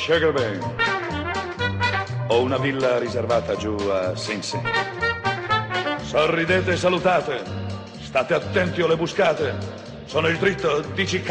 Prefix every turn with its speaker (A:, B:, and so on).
A: Sugar Bay. Ho una villa riservata giù a Sing Sing. Sorridete e salutate. State attenti alle buscate. Sono il dritto, dici